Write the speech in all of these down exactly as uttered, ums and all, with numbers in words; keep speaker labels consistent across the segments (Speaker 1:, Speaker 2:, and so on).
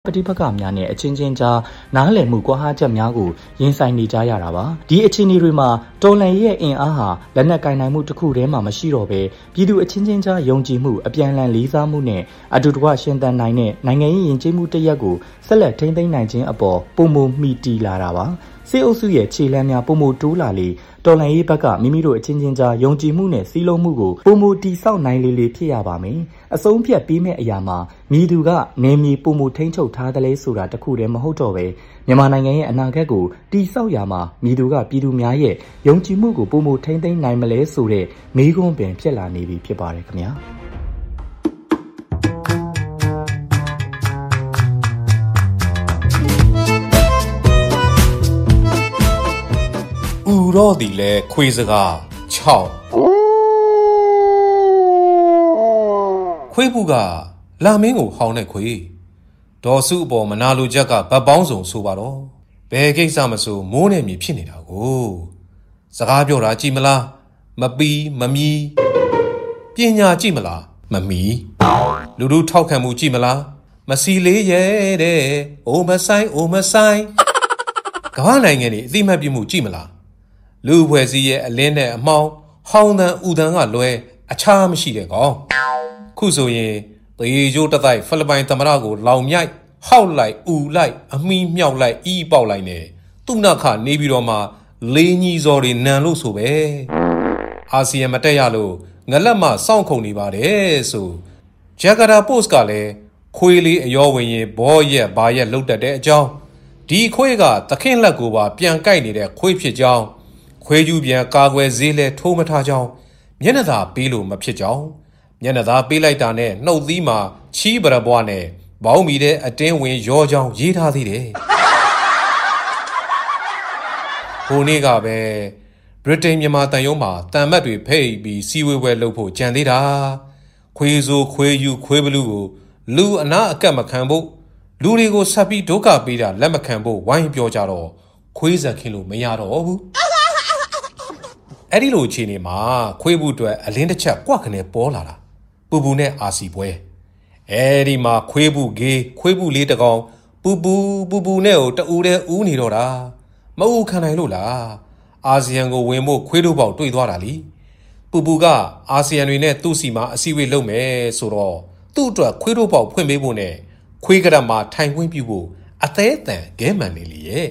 Speaker 1: ပဋိပက္ခများနဲ့အချင်းချင်းကြားနားလည်မှုကွာဟချက်များကိုရင်ဆိုင်နေကြရတာပါဒီအခြေအနေတွေမှာတော်လှန်ရေးရဲ့အင်အားဟာလက်နက်ကင်နိုင်မှုတစ်ခုတည်းမှမရှိတော့ဘဲပြည်သူအချင်းချင်းကြားယုံကြည်မှုအပြန်အလှန်လေးစားမှုနဲ့အတူတကွရှင်သန်နိုင်တဲ့နိုင်ငံရေးယဉ်ကျေးမှုတစ်ရပ်ကိုဆက်လက်ထိန်းသိမ်းနိုင်ခြင်းအပေါ်ပုံမမီတီလာတာပါစေအုပ်စုရဲ့ခြေလှမ်းများပုံမတိုးလာလေတော်လှန်ရေးဘက်ကမိမိတို့အချင်းချင်းကြားယုံကြည်မှုနဲ့စီးလုံးမှုကိုပုံမတီဆောက်နိုင်လေလေဖြစ်ရပါမယ်အဆုံးဖြတ်ပေးမဲ့အရာမှာမြေသူကနေမြေပုံမထိန်းချုပ်ထားတယ်လေဆိုတာတခုတည်းမဟုတ်တော့ပဲမြန်မာနိုင်ငံရဲ့အနာဂတ်ကိုတီဆောက်ရမှာမြေသူကပြည်သူများရဲ့ယုံကြည်မှုကိုပုံမထိန်းသိမ်းနိုင်မလဲဆိုတဲ့မေးခွန်းပင်ဖြစ်လာနေပြီဖြစ်ပါတယ်ခင်ဗျာ
Speaker 2: ဥရောသည်လဲခွေးစကား၆ခွေးဘူးကလာမင်းကိုဟောင်းတဲ့ခွေးဒေါ်စုအပေါ်မနာလိုချက်ကဗတ်ပေါင်းစုံဆိုပါတော့ဘယ်ကိစ္စမဆိုမိုးနဲ့မြေဖြစ်နေတာကိုစကားပြောတာကြည်မလားမပီးမမီပညာကြည်မလားမမီလူတို့ထောက်ခံမှုကြည်မလားမစီလေးရဲ့တဲ့အိုမဆိုင်အိုမဆိုင်ကမ္ဘာနိုင်ငံတွေအသိမှတ်ပြုမှုကြည်မလားလူဖွဲ့စည်းရဲ့အလင်းနဲ့အမောင်းဟောင်းတန်ဥတန်ကလွဲအခြားမရှိတဲ့ကောင်ခုဆိုရင်သေကျိုးတတိုက်ဖိလစ်ပိုင်သမ္မတကိုလောင်မြိုက်ဟောက်လိုက်ဥလိုက်အမီးမြောက်လိုက်အီးပေါက်လိုက်နေသူနခနေပြီးတော့မှလေးညီစော်တွေနံလို့ဆိုပဲအာဆီယံမတက်ရလို့ငလက်မစောင့်ခုံနေပါတယ်ဆိုဂျကာတာပို့စ်ကလည်းခွေးလေးအယောဝင်ရင်ဘောရက်ဘာရက်လှုပ်တတ်တဲ့အကြောင်းဒီခွေးကသခင်လက်ကိုပါပြန်ကြိုက်နေတဲ့ခွေးဖြစ်ကြောင်းခွေးကျူးပြန်ကာကွယ်ဈေးလဲထိုးမထားကြောင်းမျက်နှာသာပေးလို့မဖြစ်ကြောင်းမျက်နှာသာပေးလိုက်တာနဲ့နှုတ်သီးမှာချီးပရပွားနဲ့ဘောင်းမီတဲ့အတင်းဝင်ရောကြောင်းရေးထားသေးတယ်ဟိုနေ့ကပဲဗြိတိန်မြန်မာတန်ရုံးမှာတန်မတ်တွေဖိတ်ပြီးစီဝေဝဲလုပ်ဖို့ကြံသေးတာခွေးဆိုခွေးယူခွေးဘလူးကိုလူအနာအကက်မခံဖို့လူတွေကိုဆက်ပြီးဒုက္ခပေးတာလက်မခံဖို့ဝိုင်းပြောကြတော့ခွေးစက်ခင်းလို့မရတော့ဘူးအဲ့ဒီလိုအခြေအနေမှာခွေးဘူးအတွက်အလင်းတစ်ချက်ကွက်ခနဲ့ပေါ်လာတာပူပူနဲ့အာစီပွဲအဲ့ဒီမှာခွေးဘူးဂေးခွေးဘူးလေးတကောင်ပူပူပူပူနဲ့ကိုတူတဲ့ဦးနေတော့တာမအူခံနိုင်လို့လားအာဆီယံကိုဝင်ဖို့ခွေးတို့ပေါက်တွေ့သွားတာလीပူပူကအာဆီယံတွေနဲ့သူ့စီမှာအစည်းအဝေးလုပ်မယ်ဆိုတော့သူ့အတွက်ခွေးတို့ပေါက်ဖွင့်ပေးဖို့နဲ့ခွေးကရမှာထိုင်ခွင့်ပြုဖို့အသေးအတန်ဂဲမှန်နေလေရဲ့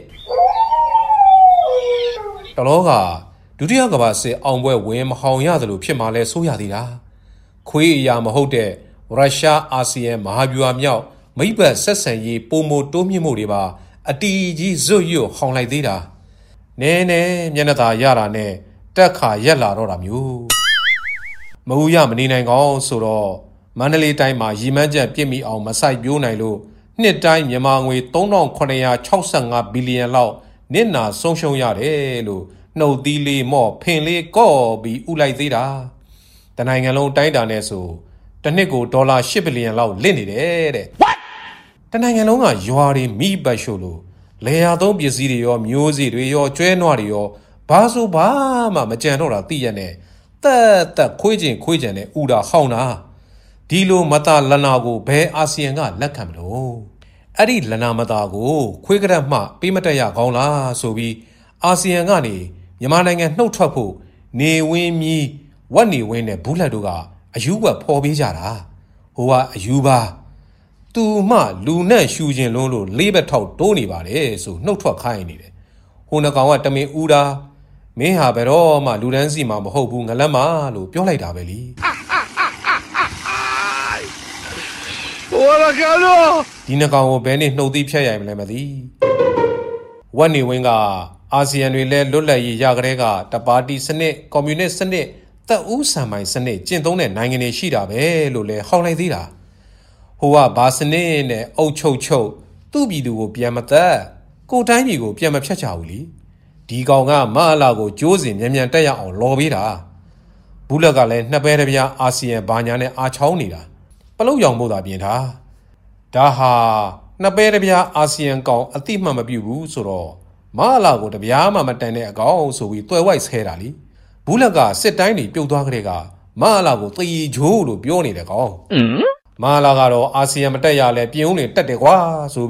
Speaker 2: တလောကဒုတိယကမ္ဘာစစ်အောင်ပွဲဝင်မဟောင်ရတယ်လို့ဖြစ်မှလဲဆိုရသေးတာခွေးအရာမဟုတ်တဲ့ရုရှားအာဆီယံမဟာဗျူဟာမြောက်မိဘဆက်ဆံရေးပုံမတိုးမြင့်မှုတွေပါအတီးကြီးဇွတ်ရွတ်ဟောင်လိုက်သေးတာနဲနဲမျက်နှာသာရတာနဲ့တက်ခါရက်လာတော့တာမျိုးမဟုတ်ရမနေနိုင်ကောင်းဆိုတော့မန္တလေးတိုင်းမှာရီမန်းချက်ပြစ်မိအောင်မဆိုင်ပြိုးနိုင်လို့နှစ်တိုင်းမြန်မာငွေသုံးထောင်ခုနှစ်ရာ၆ဆယ့်ငါဘီလီယံလောက်နစ်နာဆုံးရှုံးရတယ်လို့နှုတ်သီးလေးမော့ဖင်လေးကော့ပြီးဥလိုက်သေးတာတနိုင်ငံလုံးတိုင်းတာနဲ့ဆိုတစ်နှစ်ကိုဒေါ်လာ၈ဘီလီယံလောက်လင့်နေတယ်တဲ့တနိုင်ငံလုံးကရွာတွေမိပတ်ရှို့လို့လေယာသုံးပစ္စည်းတွေရောမျိုးစေ့တွေရောကျွဲနွားတွေရောဘာဆိုဘာမှမကြံတော့တာသိရနဲ့တက်တက်ခွေးကျင်ခွေးကျင်နဲ့ဥတာဟောင်းတာဒီလိုမတာလနာကိုဘယ်အာဆီယံကလက်ခံမလို့အဲ့ဒီလနာမတာကိုခွေးကရက်မှပေးမတက်ရကောင်းလားဆိုပြီးအာဆီယံကနေမြန်မာနိုင်ငံနှုတ်ထွက်ဖို့နေဝင်းမြီးဝက်နေဝင်းနဲ့ဘူးလက်တို့ကအယူဝက်ဖော်ပေးကြတာဟိုကအယူပါသူမှလူနဲ့ရှူခြင်းလုံးလို့လေးဘက်ထောက်တိုးနေပါတယ်ဆိုနှုတ်ထွက်ခိုင်းနေတယ်ဟိုနှကောင်ကတမင်ဦးတာမင်းဟာဘယ်တော့မှလူတန်းစီမှာမဟုတ်ဘူးငလက်မလို့ပြောလိုက်တာပဲလीဟိုရကတော့ဒီနှကောင်ကိုဘယ်နဲ့နှုတ်သီးဖြတ်ရိုင်မလဲမသိဝက်နေဝင်းကအာဆီယံတွေလည်းလွတ်လပ်ရေးရကြတဲ့ကတပါတီစနစ်ကွန်မြူနစ်စနစ်တပ်ဦးဆံပိုင်စနစ်ကျင့်သုံးတဲ့နိုင်ငံတွေရှိတာပဲလို့လည်းဟောင်းလိုက်သေးတာဟိုကဘာစနစ်နဲ့အုတ်ချုပ်ချုပ်သူ့ပြည်သူကိုပြန်မသက်ကိုတိုင်းပြည်ကိုပြန်မဖြတ်ချဘူးလीဒီကောင်ကမအလာကိုကြိုးစင်မြန်မြန်တက်ရအောင်လော်ပေးတာဘူးလက်ကလည်းနှစ်ပဲတစ်ပြားအာဆီယံဘာညာနဲ့အာချောင်းနေတာပလုတ်ရောင်ဖို့သာပြင်ထားဒါဟာနှစ်ပဲတစ်ပြားအာဆီယံကောင်အတိမှတ်မပြုဘူးဆိုတော့မအလာကိုတပြားမှမတန်တဲ့အကောင်ဆိုပြီးတွယ်ဝိုက်ဆဲတာလीဘူးလက်ကစစ်တိုင်းတွေပြုတ်သွားကြတဲ့ကမအလာကိုသေဂျိုးလို့ပြောနေတဲ့ကောင်မဟာလာကတော့အာဆီယံမတက်ရလဲပြင်ဦးလင်တက်တယ်ကွာဆို